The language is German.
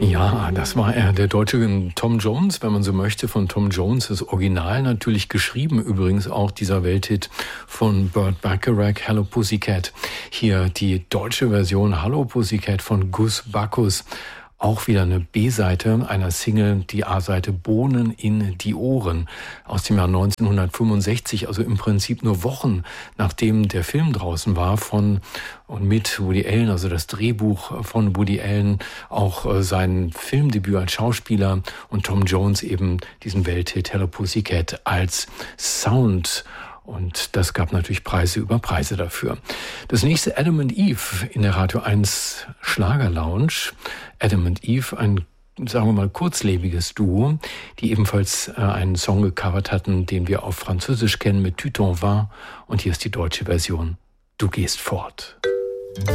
Ja, das war er, der deutsche Tom Jones, wenn man so möchte, von Tom Jones, das Original natürlich geschrieben, übrigens auch dieser Welthit von Burt Bacharach, Hello Pussycat. Hier die deutsche Version Hallo Pussycat von Gus Bacchus. Auch wieder eine B-Seite einer Single, die A-Seite Bohnen in die Ohren aus dem Jahr 1965, also im Prinzip nur Wochen nachdem der Film draußen war von und mit Woody Allen, also das Drehbuch von Woody Allen, auch sein Filmdebüt als Schauspieler und Tom Jones eben diesen Welthit Hello Pussycat als Sound. Und das gab natürlich Preise über Preise dafür. Das nächste Adam and Eve in der Radio 1 Schlager-Lounge. Adam and Eve, ein, sagen wir mal, kurzlebiges Duo, die ebenfalls einen Song gecovert hatten, den wir auf Französisch kennen mit Tu t'en vas. Und hier ist die deutsche Version. Du gehst fort.